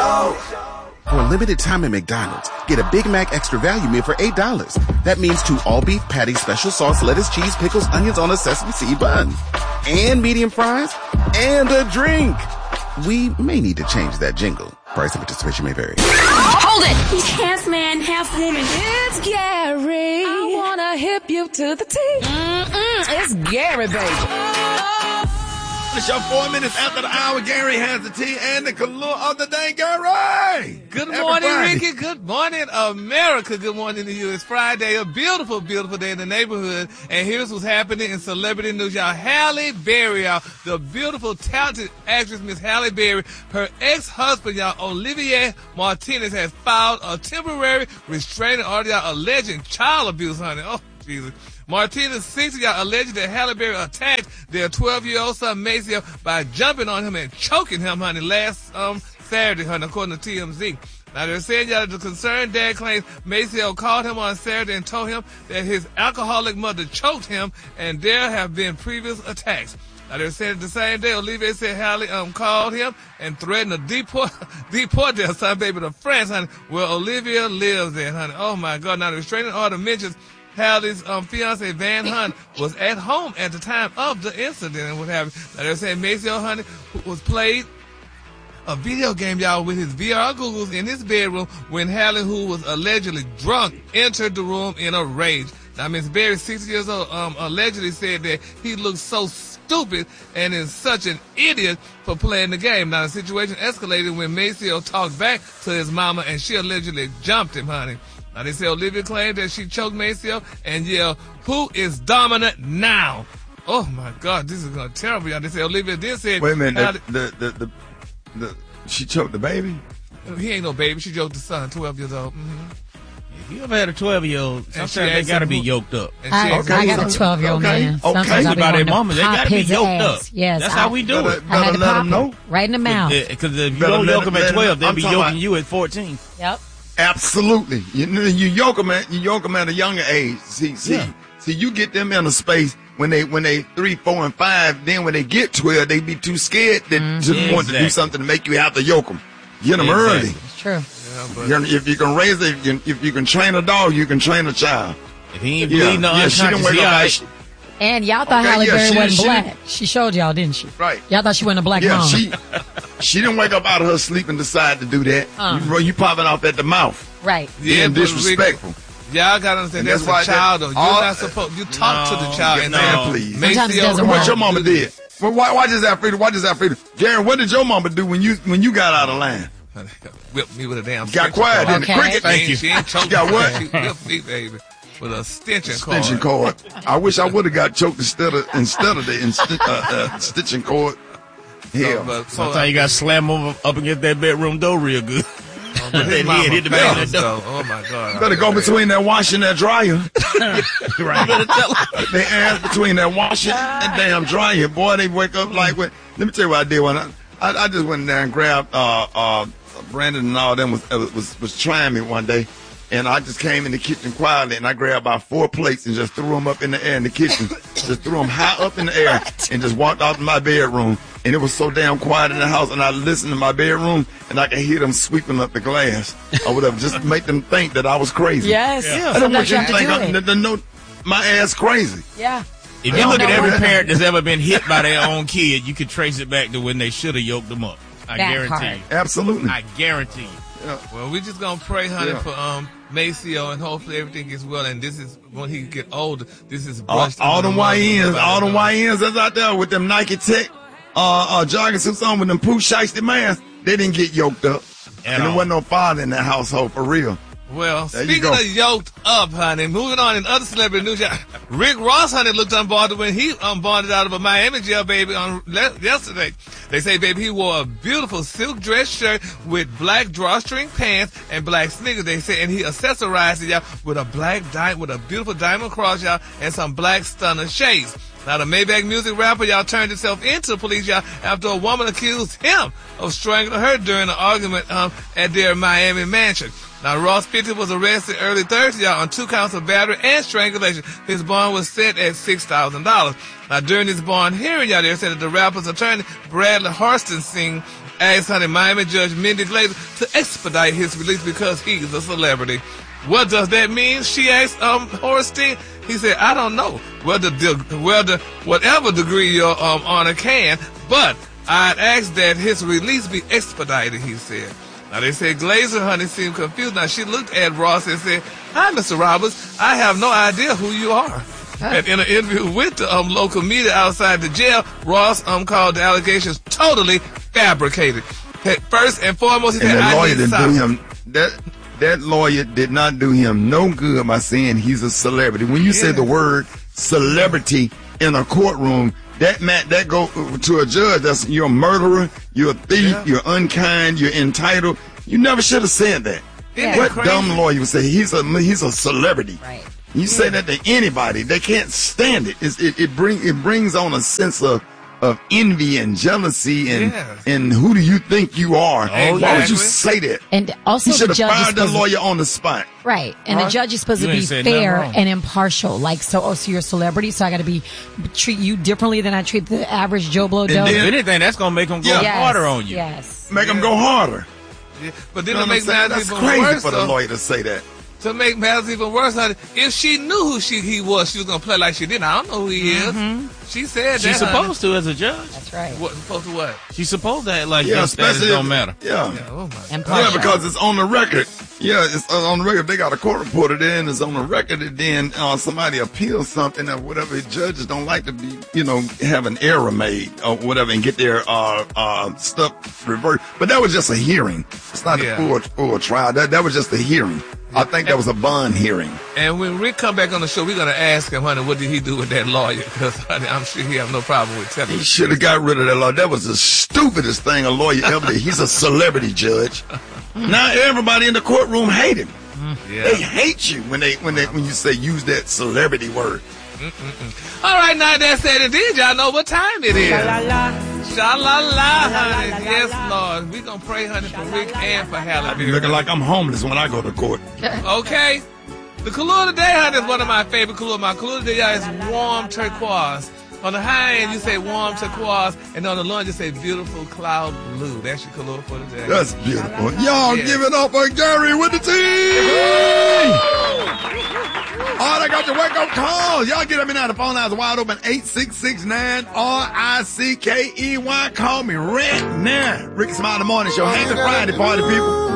Show. For a limited time at McDonald's, get a Big Mac Extra Value Meal for $8. That means 2 all-beef patties, special sauce, lettuce, cheese, pickles, onions on a sesame seed bun. And medium fries. And a drink. We may need to change that jingle. Price and participation may vary. Hold it! He's half man, half woman. It's Gary. I wanna hip you to the T. It's Gary, baby. The show 4 minutes after the hour. Gary has the tea and the color of the day. Gary! Good morning, Ricky. Good morning, America. Good morning to you. It's Friday, a beautiful, beautiful day in the neighborhood. And here's what's happening in celebrity news, y'all. Halle Berry, y'all, the beautiful, talented actress, Miss Halle Berry, her ex-husband, y'all, Olivier Martinez, has filed a temporary restraining order, y'all, alleging child abuse, honey. Oh, Jesus. Martinez, 60, y'all, alleged that Halle Berry attacked their 12-year-old son, Maceo, by jumping on him and choking him, honey, last Saturday, honey, according to TMZ. Now, they're saying, y'all, that the concerned dad claims Maceo called him on Saturday and told him that his alcoholic mother choked him, and there have been previous attacks. Now, they're saying the same day, Olivier said Halle called him and threatened to deport their son, baby, to France, honey, where Olivia lives at, honey. Oh, my God. Now, the restraining order mentions Halle's fiance, Van Hunt, was at home at the time of the incident and what have you. Now, they're saying Maceo, honey, was played a video game, y'all, with his VR goggles in his bedroom when Halle, who was allegedly drunk, entered the room in a rage. Now, Miss Berry, 60 years old, allegedly said that he looked so stupid and is such an idiot for playing the game. Now, the situation escalated when Maceo talked back to his mama and she allegedly jumped him, honey. Now, they say Olivia claimed that she choked Maceo and yelled, "Who is dominant now?" Oh, my God, this is going to be terrible, y'all. They say Olivia did say... Wait a minute, she choked the baby? He ain't no baby. She choked the son, 12 years old. Mm-hmm. If you ever had a 12-year-old, sometimes they got to be yoked up. I got a 12-year-old man. Sometimes I about their mama, they got to be yoked up. Yes, that's how we do it. I had to pop them right in the mouth. Because if you don't yoke them at 12, they'll be yoking you at 14. Yep. Absolutely. You yoke them at a younger age. See, you get them in a space when they 3, 4, and 5. Then when they get 12, they be too scared to want to do something to make you have to yoke them. Get them early. It's true. Yeah, if you can raise it, if you can train a dog, you can train a child. If he ain't bleeding unconscious, and y'all thought Halle Berry wasn't black. She showed y'all, didn't she? Right. Y'all thought she wasn't a black mom. She didn't wake up out of her sleep and decide to do that. You popping off at the mouth. Right. Being disrespectful. Y'all gotta understand that's a child, though. You're not supposed. You talk to the child and man, please. Sometimes it doesn't work. What your mama did? Well, watch this, Alfredo. Gary, what did your mama do when you got out of line? Whipped me with a damn. Got quiet in the cricket. Thank you. She ain't choked. Got what? She whipped me, baby, with a stitching cord. I wish I would have got choked instead of the stitching cord. Hell. Sometimes you got to slam up against that bedroom door real good. Hit the back of the door. Oh my God! Better go between that washer and that dryer. Right. Better tell them. They ass between that washer and damn dryer. Boy, they wake up like when. Let me tell you what I did when I just went there and grabbed Brandon and all them was trying me one day, and I just came in the kitchen quietly and I grabbed about 4 plates and just threw them up in the air in the kitchen, just threw them high up in the air and just walked out to my bedroom. And it was so damn quiet in the house, and I listened to my bedroom, and I could hear them sweeping up the glass or whatever, just to make them think that I was crazy. Yes. Yeah. I don't want you to think my ass crazy. Yeah. If you look at every parent that's ever been hit by their own kid, you could trace it back to when they should have yoked them up. I guarantee you. Absolutely. I guarantee you. Yeah. Well, we just gonna pray, honey, for Maceo, and hopefully everything gets well. And this is when he get older. This is brushed all them YNs that's out there with them Nike Tech jogging suits on with them Pooh Shiesty masks. They didn't get yoked up, and there wasn't no father in that household for real. Well, speaking of yoked up, honey, moving on in other celebrity news, Rick Ross, honey, looked unbothered when he bonded out of a Miami jail, baby, on yesterday. They say, baby, he wore a beautiful silk dress shirt with black drawstring pants and black sneakers. They say, and he accessorized it, y'all, with a beautiful diamond cross, y'all, and some black stunner shades. Now, the Maybach music rapper, y'all, turned himself into the police, y'all, after a woman accused him of strangling her during an argument at their Miami mansion. Now, Ross 50 was arrested early Thursday, y'all, on 2 counts of battery and strangulation. His bond was set at $6,000. Now, during this bond hearing, y'all, they said that the rapper's attorney, Bradley Horstenstein, asked honey Miami Judge Mindy Glazer to expedite his release because he's a celebrity. What does that mean? She asked Horace. He said, I don't know whether whatever degree your honor can, but I'd ask that his release be expedited, he said. Now, they said Glazer, honey, seemed confused. Now, she looked at Ross and said, hi, Mr. Roberts. I have no idea who you are. And in an interview with the local media outside the jail, Ross called the allegations totally fabricated. First and foremost, he said, that lawyer didn't do him. That lawyer did not do him no good by saying he's a celebrity. When you say the word celebrity in a courtroom, that go to a judge. That's you're a murderer, you're a thief, you're unkind, you're entitled. You never should have said that. What dumb lawyer would say he's a celebrity? Right. You say that to anybody, they can't stand it. It brings on a sense of envy and jealousy and who do you think you are? Exactly. Why would you say that? And also, you should have fired the lawyer on the spot. Right. And the judge is supposed to be fair and impartial. Like, so you're a celebrity, so I got to treat you differently than I treat the average Joe Blow. If anything, that's going to make them go harder on you. Yes. Make them go harder. Yeah. But then it makes matters even crazy worse for the lawyer to say that. To make matters even worse, honey, if she knew who he was going to play like she didn't. I don't know who he is. She said that. She's supposed to as a judge. That's right. Supposed to what? She's supposed to act like your status don't matter. Because it's on the record. Yeah, it's on the record. They got a court reporter there, and it's on the record. And then somebody appeals something or whatever. Judges don't like to be, have an error made or whatever and get their stuff reversed. But that was just a hearing. It's not a full trial. That was just a hearing. I think that was a bond hearing. And when Rick come back on the show, we're going to ask him, honey, what did he do with that lawyer? Because I'm sure he have no problem with telling He should have got rid of that lawyer. That was the stupidest thing a lawyer ever did. He's a celebrity judge. Now everybody in the courtroom hate him. They hate you when you say use that celebrity word. All right, now that's it. Indeed, y'all know what time it is. Sha-la-la, honey. Yes, Lord. We're going to pray, honey, for Rick and for Halle Berry. Looking like I'm homeless when I go to court. Okay. The color of the day, honey, is one of my favorite colors. My color of the day is warm turquoise. On the high end, you say warm turquoise, and on the low end, you say beautiful cloud blue. That's your color for the day. That's beautiful. Y'all give it up for Gary with the team! All I got your wake-up calls. Y'all get at me now. The phone lines are wide open. 866-9-RICKEY. Call me right now. Ricky Smiley Morning Show. Happy Friday, party people.